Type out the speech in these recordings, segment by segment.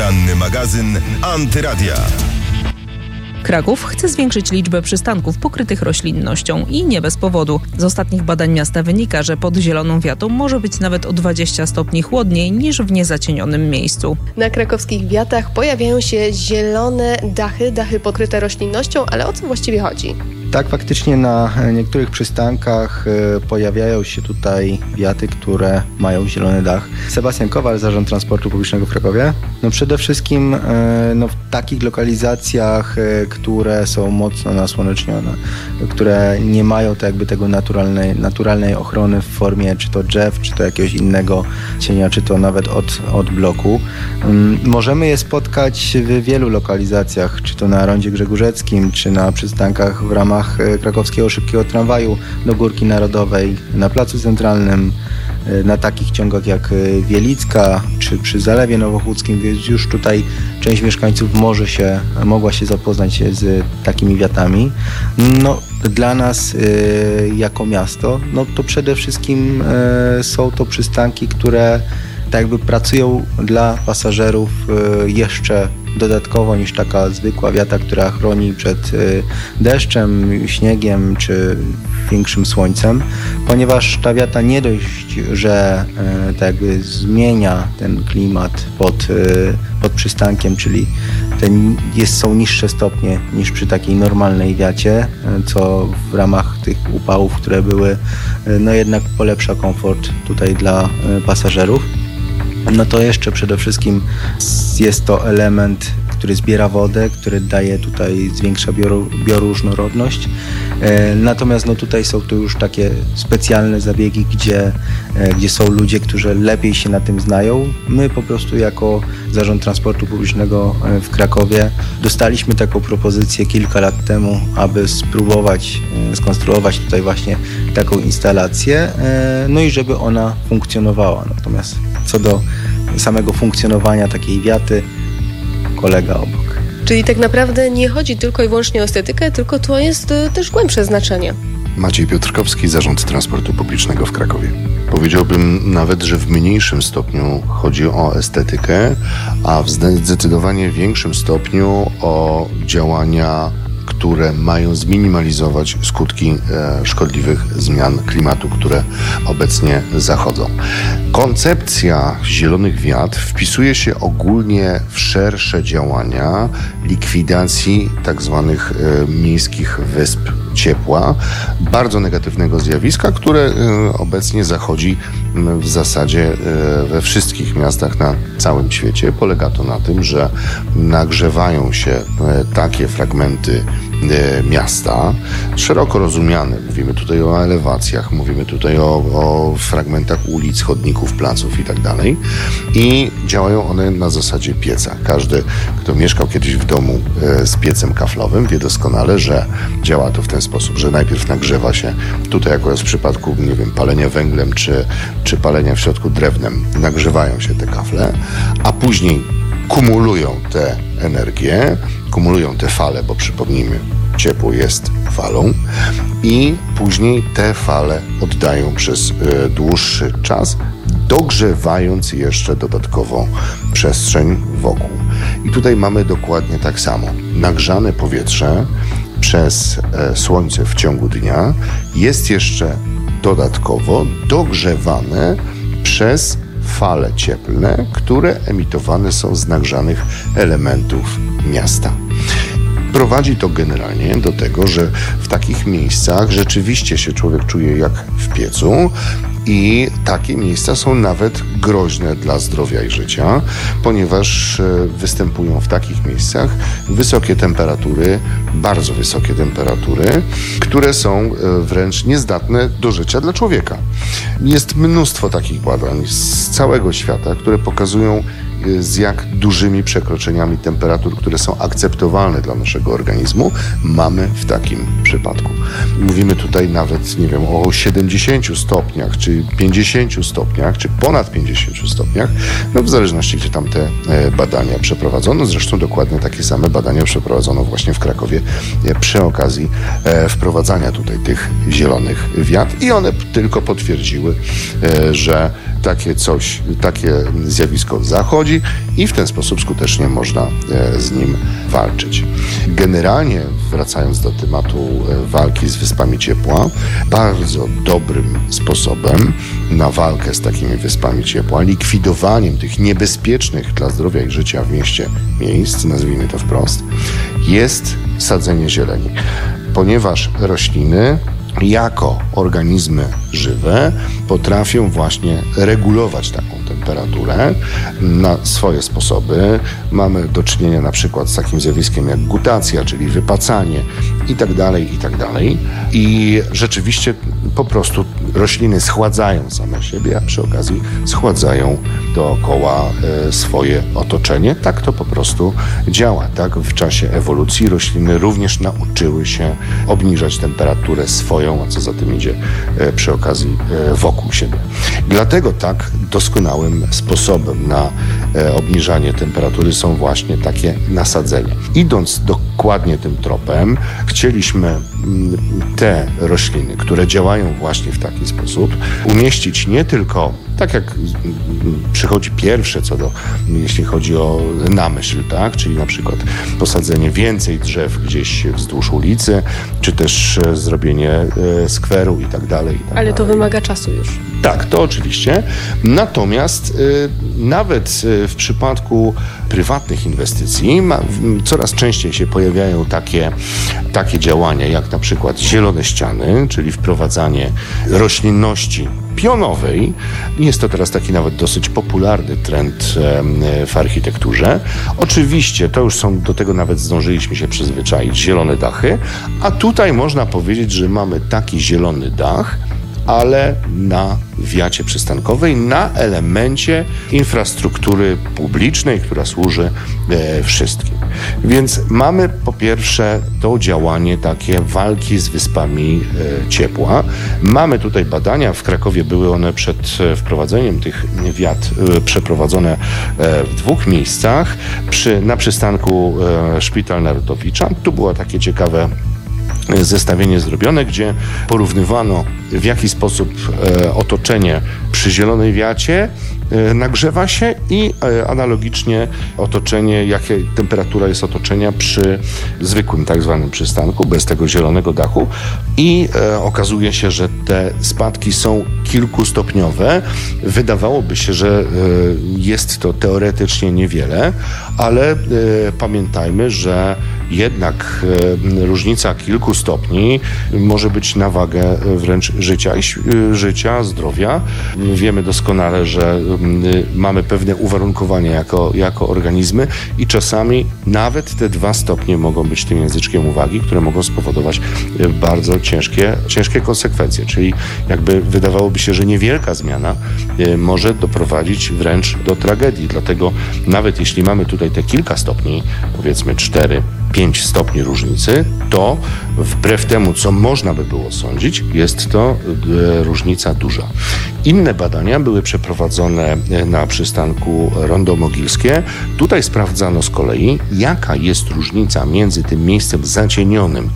Poranny magazyn Antyradia. Kraków chce zwiększyć liczbę przystanków pokrytych roślinnością i nie bez powodu. Z ostatnich badań miasta wynika, że pod zieloną wiatą może być nawet o 20 stopni chłodniej niż w niezacienionym miejscu. Na krakowskich wiatach pojawiają się zielone dachy pokryte roślinnością, ale o co właściwie chodzi? Tak, faktycznie na niektórych przystankach pojawiają się tutaj wiaty, które mają zielony dach. Sebastian Kowal, Zarząd Transportu Publicznego w Krakowie. Przede wszystkim w takich lokalizacjach, które są mocno nasłonecznione, które nie mają tego naturalnej ochrony w formie czy to drzew, czy to jakiegoś innego cienia, czy to nawet od bloku. Możemy je spotkać w wielu lokalizacjach, czy to na rondzie Grzegórzeckim, czy na przystankach w ramach krakowskiego szybkiego tramwaju do Górki Narodowej, na Placu Centralnym, na takich ciągach jak Wielicka, czy przy Zalewie Nowochódzkim, więc już tutaj część mieszkańców mogła się zapoznać z takimi wiatami. Dla nas jako miasto, to przede wszystkim są to przystanki, które pracują dla pasażerów jeszcze dodatkowo niż taka zwykła wiata, która chroni przed deszczem, śniegiem czy większym słońcem, ponieważ ta wiata nie dość, że zmienia ten klimat pod przystankiem, czyli są niższe stopnie niż przy takiej normalnej wiacie, co w ramach tych upałów, które były, jednak polepsza komfort tutaj dla pasażerów. To jeszcze przede wszystkim jest to element, który zbiera wodę, który zwiększa bioróżnorodność. Natomiast tutaj są to już takie specjalne zabiegi, gdzie są ludzie, którzy lepiej się na tym znają. My po prostu jako Zarząd Transportu Publicznego w Krakowie dostaliśmy taką propozycję kilka lat temu, aby spróbować skonstruować tutaj właśnie taką instalację, i żeby ona funkcjonowała. Natomiast co do samego funkcjonowania takiej wiaty, kolega obok. Czyli tak naprawdę nie chodzi tylko i wyłącznie o estetykę, tylko to jest też głębsze znaczenie. Maciej Piotrkowski, Zarząd Transportu Publicznego w Krakowie. Powiedziałbym nawet, że w mniejszym stopniu chodzi o estetykę, a w zdecydowanie większym stopniu o działania, które mają zminimalizować skutki szkodliwych zmian klimatu, które obecnie zachodzą. Koncepcja zielonych wiat wpisuje się ogólnie w szersze działania likwidacji tzw. miejskich wysp ciepła, bardzo negatywnego zjawiska, które obecnie zachodzi w zasadzie we wszystkich miastach na całym świecie. Polega to na tym, że nagrzewają się takie fragmenty miasta, szeroko rozumiane. Mówimy tutaj o elewacjach, mówimy tutaj o fragmentach ulic, chodników, placów i tak dalej. I działają one na zasadzie pieca. Każdy, kto mieszkał kiedyś w domu z piecem kaflowym, wie doskonale, że działa to w ten sposób, że najpierw nagrzewa się, tutaj akurat w przypadku, palenia węglem czy palenia w środku drewnem, nagrzewają się te kafle, a później kumulują tę energię, kumulują te fale, bo przypomnijmy, ciepło jest falą i później te fale oddają przez dłuższy czas, dogrzewając jeszcze dodatkowo przestrzeń wokół. I tutaj mamy dokładnie tak samo. Nagrzane powietrze przez słońce w ciągu dnia jest jeszcze dodatkowo dogrzewane przez fale cieplne, które emitowane są z nagrzanych elementów miasta. Prowadzi to generalnie do tego, że w takich miejscach rzeczywiście się człowiek czuje jak w piecu i takie miejsca są nawet groźne dla zdrowia i życia, ponieważ występują w takich miejscach wysokie temperatury, bardzo wysokie temperatury, które są wręcz niezdatne do życia dla człowieka. Jest mnóstwo takich badań z całego świata, które pokazują, z jak dużymi przekroczeniami temperatur, które są akceptowalne dla naszego organizmu, mamy w takim przypadku. Mówimy tutaj nawet, o 70 stopniach, czy 50 stopniach, czy ponad 50 stopniach, w zależności, gdzie tam te badania przeprowadzono. Zresztą dokładnie takie same badania przeprowadzono właśnie w Krakowie przy okazji wprowadzania tutaj tych zielonych wiat i one tylko potwierdziły, że takie zjawisko zachodzi i w ten sposób skutecznie można z nim walczyć. Generalnie, wracając do tematu walki z wyspami ciepła, bardzo dobrym sposobem na walkę z takimi wyspami ciepła, likwidowaniem tych niebezpiecznych dla zdrowia i życia w mieście miejsc, nazwijmy to wprost, jest sadzenie zieleni. Ponieważ rośliny jako organizmy żywe potrafią właśnie regulować taką temperaturę na swoje sposoby. Mamy do czynienia na przykład z takim zjawiskiem jak gutacja, czyli wypacanie itd. I rzeczywiście po prostu rośliny schładzają same siebie, a przy okazji schładzają dookoła swoje otoczenie. Tak to po prostu działa. Tak w czasie ewolucji rośliny również nauczyły się obniżać temperaturę swoją, a co za tym idzie przy okazji wokół siebie. Dlatego tak doskonałym sposobem na obniżanie temperatury są właśnie takie nasadzenia. Idąc dokładnie tym tropem, chcieliśmy te rośliny, które działają właśnie w taki sposób, umieścić nie tylko, tak jak przychodzi pierwsze jeśli chodzi o namyśl, tak? Czyli na przykład posadzenie więcej drzew gdzieś wzdłuż ulicy, czy też zrobienie skweru i tak dalej. Ale to wymaga czasu już. Tak, to oczywiście. Natomiast nawet w przypadku prywatnych inwestycji coraz częściej się pojawiają takie działania, jak na przykład zielone ściany, czyli wprowadzanie roślinności pionowej. Jest to teraz taki nawet dosyć popularny trend w architekturze. Oczywiście to już do tego nawet zdążyliśmy się przyzwyczaić, zielone dachy, a tutaj można powiedzieć, że mamy taki zielony dach, ale na wiacie przystankowej, na elemencie infrastruktury publicznej, która służy wszystkim. Więc mamy po pierwsze to działanie takie walki z wyspami ciepła. Mamy tutaj badania, w Krakowie były one przed wprowadzeniem tych wiat przeprowadzone w 2 miejscach. Na przystanku Szpital Narutowicza. Tu było takie ciekawe zestawienie zrobione, gdzie porównywano, w jaki sposób otoczenie przy zielonej wiacie nagrzewa się i analogicznie otoczenie, jaka temperatura jest otoczenia przy zwykłym tak zwanym przystanku, bez tego zielonego dachu i okazuje się, że te spadki są kilkustopniowe. Wydawałoby się, że jest to teoretycznie niewiele, ale pamiętajmy, że jednak różnica kilku stopni może być na wagę wręcz życia, zdrowia. Wiemy doskonale, że mamy pewne uwarunkowania jako organizmy i czasami nawet te 2 stopnie mogą być tym języczkiem uwagi, które mogą spowodować bardzo ciężkie konsekwencje. Czyli jakby wydawałoby się, że niewielka zmiana może doprowadzić wręcz do tragedii. Dlatego nawet jeśli mamy tutaj te kilka stopni, powiedzmy 4-5 stopni różnicy, to wbrew temu, co można by było sądzić, jest to różnica duża. Inne badania były przeprowadzone na przystanku Rondo Mogilskie. Tutaj sprawdzano z kolei, jaka jest różnica między tym miejscem zacienionym,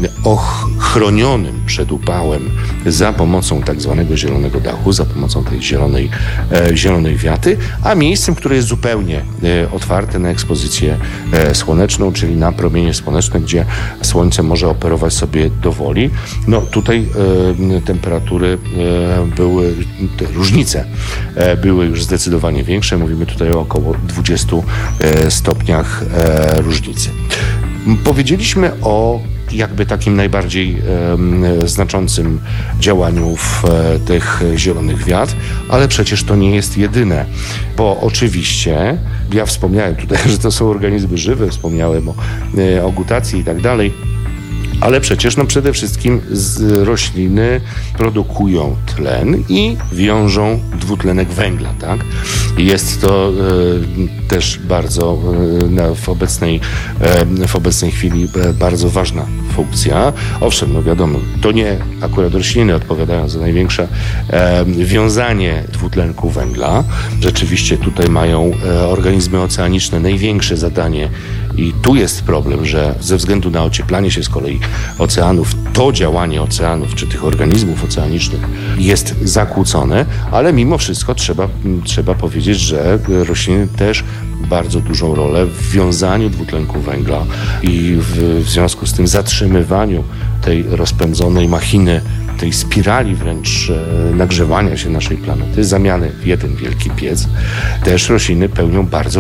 chronionym przed upałem za pomocą tak zwanego zielonego dachu, za pomocą tej zielonej wiaty, a miejscem, które jest zupełnie otwarte na ekspozycję słoneczną, czyli na promienie słoneczne, gdzie słońce może operować sobie do woli. No tutaj temperatury były, te różnice były już zdecydowanie większe. Mówimy tutaj o około 20 stopniach różnicy. Powiedzieliśmy o jakby takim najbardziej znaczącym działaniu w tych zielonych wiat, ale przecież to nie jest jedyne, bo oczywiście ja wspomniałem tutaj, że to są organizmy żywe, wspomniałem o gutacji i tak dalej, ale przecież przede wszystkim rośliny produkują tlen i wiążą dwutlenek węgla, tak? Jest to też bardzo w obecnej chwili bardzo ważna funkcja. Owszem, no wiadomo, to nie akurat rośliny odpowiadają za największe wiązanie dwutlenku węgla. Rzeczywiście tutaj mają organizmy oceaniczne największe zadanie, I tu jest problem, że ze względu na ocieplanie się z kolei oceanów, to działanie oceanów czy tych organizmów oceanicznych jest zakłócone, ale mimo wszystko trzeba powiedzieć, że rośliny też bardzo dużą rolę w wiązaniu dwutlenku węgla i w związku z tym zatrzymywaniu tej rozpędzonej machiny, tej spirali wręcz nagrzewania się naszej planety, zamiany w jeden wielki piec, też rośliny pełnią bardzo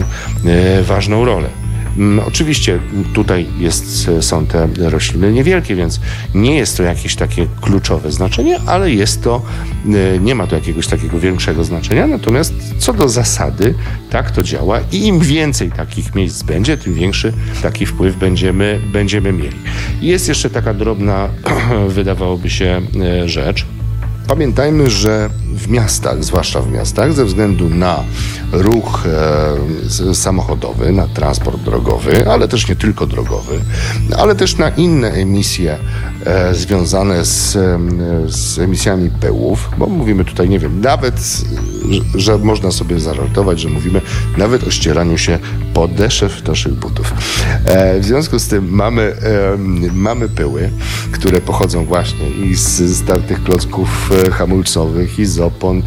ważną rolę. Oczywiście tutaj są te rośliny niewielkie, więc nie jest to jakieś takie kluczowe znaczenie, ale nie ma to jakiegoś takiego większego znaczenia, natomiast co do zasady tak to działa i im więcej takich miejsc będzie, tym większy taki wpływ będziemy mieli. Jest jeszcze taka drobna, wydawałoby się, rzecz. Pamiętajmy, że w miastach, zwłaszcza w miastach, ze względu na ruch samochodowy, na transport drogowy, ale też nie tylko drogowy, ale też na inne emisje związane z emisjami pyłów, bo mówimy tutaj, nie wiem, nawet, że można sobie zażartować, że mówimy nawet o ścieraniu się podeszew naszych butów. W związku z tym mamy pyły, które pochodzą właśnie i z tych klocków hamulcowych, i z opon,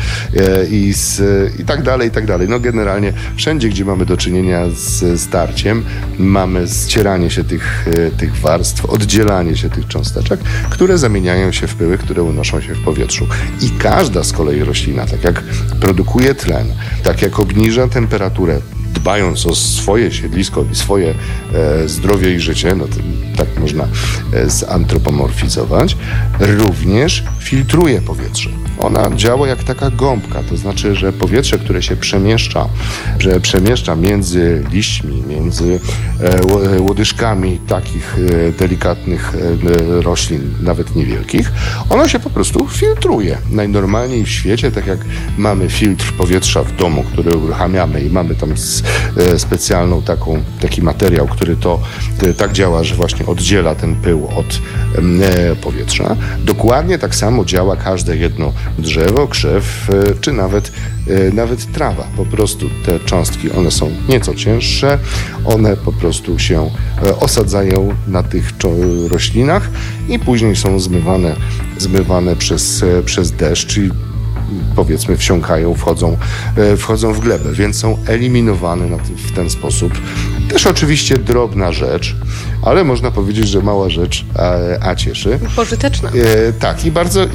i tak dalej, i tak dalej. No generalnie wszędzie, gdzie mamy do czynienia z starciem, mamy ścieranie się tych warstw, oddzielanie się tych cząsteczek, które zamieniają się w pyły, które unoszą się w powietrzu. I każda z kolei roślina, tak jak produkuje tlen, tak jak obniża temperaturę, dbając o swoje siedlisko i swoje zdrowie i życie, no to tak można zantropomorfizować, również filtruje powietrze. Ona działa jak taka gąbka, to znaczy, że powietrze, które się przemieszcza między liśćmi, między łodyżkami takich delikatnych roślin, nawet niewielkich, ono się po prostu filtruje. Najnormalniej w świecie, tak jak mamy filtr powietrza w domu, który uruchamiamy i mamy tam specjalną taki materiał, który tak działa, że właśnie oddziela ten pył od powietrza. Dokładnie tak samo działa każde jedno drzewo, krzew, czy nawet trawa. Po prostu te cząstki, one są nieco cięższe, one po prostu się osadzają na tych roślinach i później są zmywane przez deszcz i powiedzmy wsiąkają, wchodzą w glebę, więc są eliminowane w ten sposób. Też oczywiście drobna rzecz, ale można powiedzieć, że mała rzecz, a cieszy. Pożyteczna. Tak, i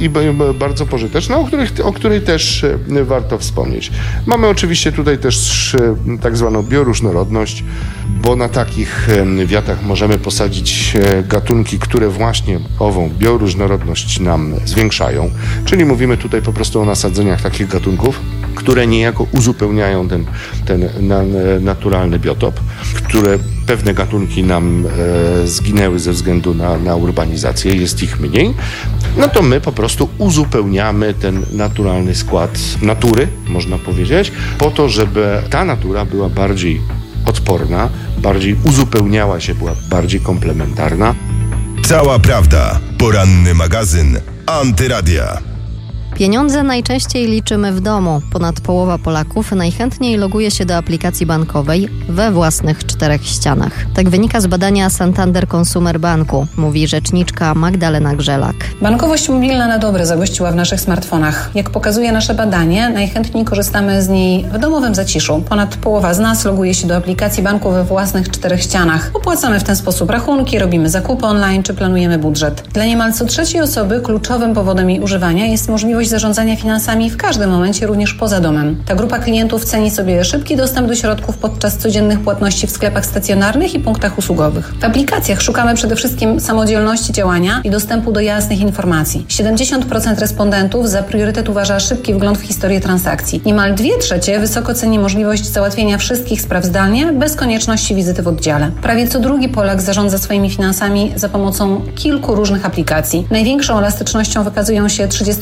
bardzo pożyteczna, o której też warto wspomnieć. Mamy oczywiście tutaj też tak zwaną bioróżnorodność, bo na takich wiatach możemy posadzić gatunki, które właśnie ową bioróżnorodność nam zwiększają. Czyli mówimy tutaj po prostu o nasadzeniach takich gatunków, które niejako uzupełniają ten naturalny biotop, które pewne gatunki nam zginęły ze względu na urbanizację, jest ich mniej, no to my po prostu uzupełniamy ten naturalny skład natury, można powiedzieć, po to, żeby ta natura była bardziej odporna, bardziej uzupełniała się, była bardziej komplementarna. Cała prawda. Poranny magazyn Antyradia. Pieniądze najczęściej liczymy w domu. Ponad połowa Polaków najchętniej loguje się do aplikacji bankowej we własnych 4 ścianach. Tak wynika z badania Santander Consumer Banku, mówi rzeczniczka Magdalena Grzelak. Bankowość mobilna na dobre zagościła w naszych smartfonach. Jak pokazuje nasze badanie, najchętniej korzystamy z niej w domowym zaciszu. Ponad połowa z nas loguje się do aplikacji banku we własnych 4 ścianach. Opłacamy w ten sposób rachunki, robimy zakupy online czy planujemy budżet. Dla niemal co trzeciej osoby kluczowym powodem jej używania jest możliwość zarządzania finansami w każdym momencie, również poza domem. Ta grupa klientów ceni sobie szybki dostęp do środków podczas codziennych płatności w sklepach stacjonarnych i punktach usługowych. W aplikacjach szukamy przede wszystkim samodzielności działania i dostępu do jasnych informacji. 70% respondentów za priorytet uważa szybki wgląd w historię transakcji. Niemal 2/3 wysoko ceni możliwość załatwienia wszystkich spraw zdalnie, bez konieczności wizyty w oddziale. Prawie co drugi Polak zarządza swoimi finansami za pomocą kilku różnych aplikacji. Największą elastycznością wykazują się 30-latkowie.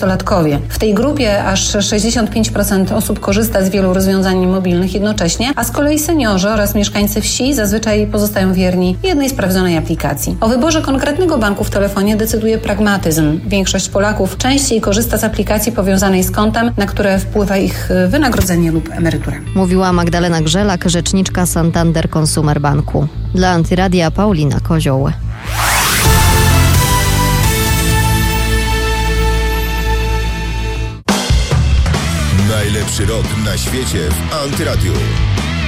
zdrowie. W tej grupie aż 65% osób korzysta z wielu rozwiązań mobilnych jednocześnie, a z kolei seniorzy oraz mieszkańcy wsi zazwyczaj pozostają wierni jednej sprawdzonej aplikacji. O wyborze konkretnego banku w telefonie decyduje pragmatyzm. Większość Polaków częściej korzysta z aplikacji powiązanej z kontem, na które wpływa ich wynagrodzenie lub emerytura. Mówiła Magdalena Grzelak, rzeczniczka Santander Consumer Banku. Dla Antyradia Paulina Kozioł. Najlepszy rok na świecie w Antyradiu.